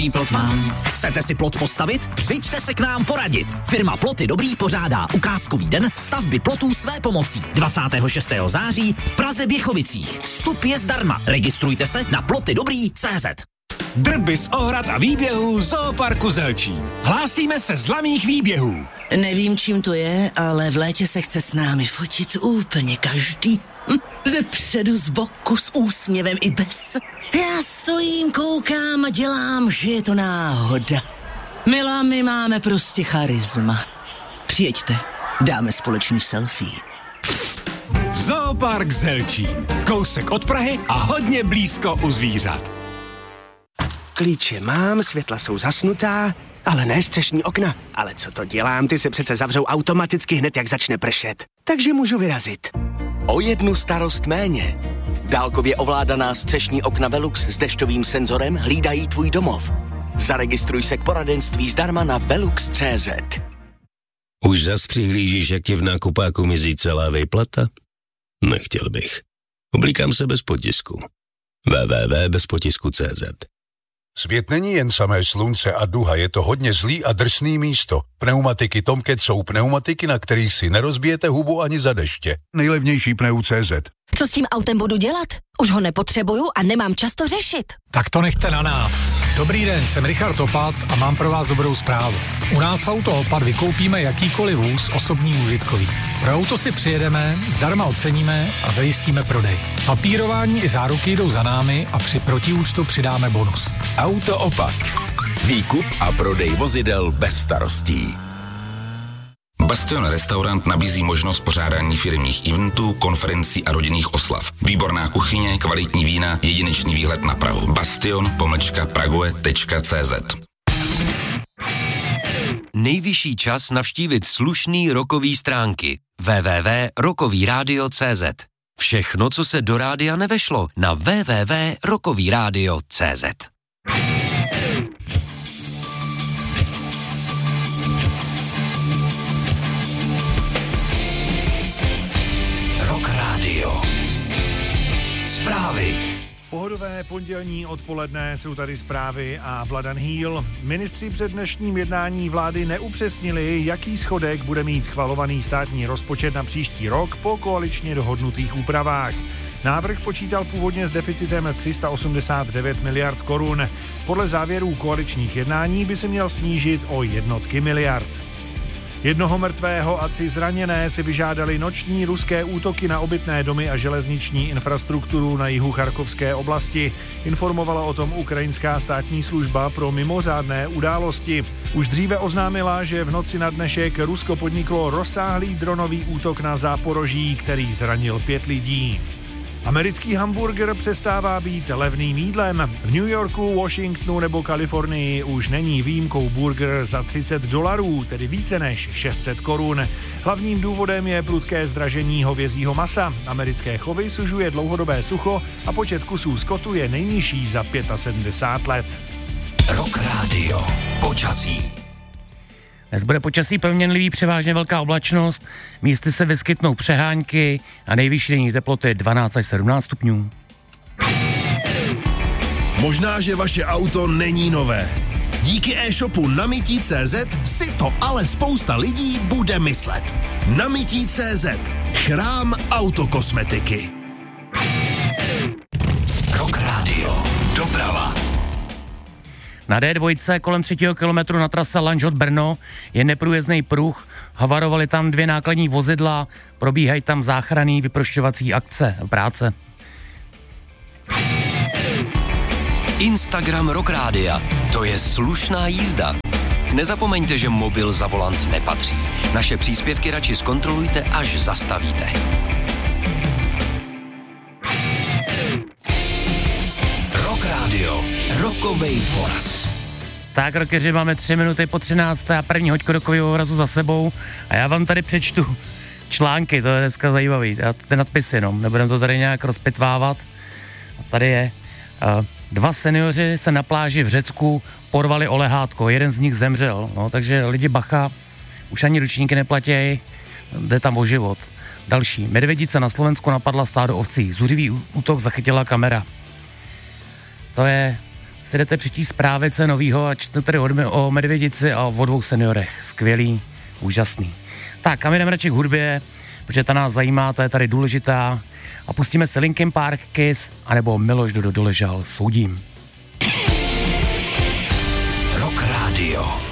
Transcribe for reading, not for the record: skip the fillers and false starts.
nový plot mám. Chcete si plot postavit? Přijďte se k nám poradit. Firma Ploty Dobrý pořádá ukázkový den stavby plotů své pomocí. 26. září v Praze Běchovicích. Vstup je zdarma. Registrujte se na plotydobrý.cz. Drby z ohrad a výběhů Zooparku Zelčín. Hlásíme se z laných výběhů. Nevím, čím to je, ale v létě se chce s námi fotit úplně každý. Ze předu, z boku, s úsměvem i bez. Já stojím, koukám a dělám, že je to náhoda. Milá, my máme prostě charisma. Přijeďte, dáme společný selfie. Zoopark Zelčín. Kousek od Prahy a hodně blízko u zvířat. Klíče mám, světla jsou zasnutá, ale ne střešní okna. Ale co to dělám, ty se přece zavřou automaticky hned, jak začne pršet. Takže můžu vyrazit. O jednu starost méně. Dálkově ovládaná střešní okna Velux s dešťovým senzorem hlídají tvůj domov. Zaregistruj se k poradenství zdarma na velux.cz. Už zas přihlížíš, jak ti v nákupáku mizí celá výplata? Nechtěl bych. Oblíkám se bez potisku. www.bezpotisku.cz. Svět není jen samé slunce a duha, je to hodně zlý a drsný místo. Pneumatiky Tomcat jsou pneumatiky, na kterých si nerozbijete hubu ani za deště. Nejlevnější pneu.cz. Co s tím autem budu dělat? Už ho nepotřebuju a nemám čas to řešit. Tak to nechte na nás. Dobrý den, jsem Richard Opat a mám pro vás dobrou zprávu. U nás v Auto Opat vykoupíme jakýkoliv vůz osobní užitkový. Pro auto si přijedeme, zdarma oceníme a zajistíme prodej. Papírování i záruky jdou za námi a při protiúčtu přidáme bonus. Auto Opat. Výkup a prodej vozidel bez starostí. Bastion Restaurant nabízí možnost pořádání firemních eventů, konferencí a rodinných oslav. Výborná kuchyně, kvalitní vína, jedinečný výhled na Prahu. bastion-prague.cz. Nejvyšší čas navštívit slušný rockový stránky www.rockovyradio.cz. Všechno, co se do rádia nevešlo, na www.rockovyradio.cz. Zprávy. Pohodové pondělní odpoledne jsou tady zprávy a Vladan Hýl. Ministři před dnešním jednání vlády neupřesnili, jaký schodek bude mít schvalovaný státní rozpočet na příští rok po koaličně dohodnutých úpravách. Návrh počítal původně s deficitem 389 miliard korun. Podle závěrů koaličních jednání by se měl snížit o jednotky miliard. Jednoho mrtvého a 3 zraněné si vyžádali noční ruské útoky na obytné domy a železniční infrastrukturu na jihu Charkovské oblasti. Informovala o tom ukrajinská státní služba pro mimořádné události. Už dříve oznámila, že v noci na dnešek Rusko podniklo rozsáhlý dronový útok na Záporoží, který zranil 5 lidí. Americký hamburger přestává být levným jídlem. V New Yorku, Washingtonu nebo Kalifornii už není výjimkou burger za $30, tedy více než 600 korun. Hlavním důvodem je prudké zdražení hovězího masa. Americké chovy sužuje dlouhodobé sucho a počet kusů skotu je nejnižší za 75 let. Rock Radio. Počasí. Dnes bude počasí proměnlivý, převážně velká oblačnost, místy se vyskytnou přehánky a nejvyšší denní teploty 12 až 17 stupňů. Možná, že vaše auto není nové. Díky e-shopu namití.cz si to ale spousta lidí bude myslet. Namití.cz. Chrám autokosmetiky. Rock Radio. Doprava. Na D2 kolem 3. kilometru na trase Lanžhot-Brno je neprůjezdný pruh, havarovaly tam 2 nákladní vozidla, probíhají tam záchranný vyprošťovací práce. Instagram Rock Rádia, to je slušná jízda. Nezapomeňte, že mobil za volant nepatří. Naše příspěvky radši zkontrolujte, až zastavíte. Rock Radio, rokovej voraz. Tak, rockeři, máme 3 minuty po 13. a první hoďku rokového vorazu za sebou a já vám tady přečtu články, to je dneska zajímavý, ty nadpisy jenom, nebudem to tady nějak rozpitvávat. A tady je, 2 seniori se na pláži v Řecku porvali o lehátko, jeden z nich zemřel, no, takže lidi bacha, už ani ručníky neplatí, jde tam o život. Další, medvědice na Slovensku napadla stádo ovcí, zuřivý útok zachytila kamera. To je si jdete přečíst zprávy, co je novýho a čtete tady o Medvědici a o 2 seniorech. Skvělý, úžasný. Tak a my jdeme radši k hudbě, protože ta nás zajímá, ta je tady důležitá. A pustíme se Linkin Park, Kiss, anebo Miloš Doležal, Soudím. Rock Radio.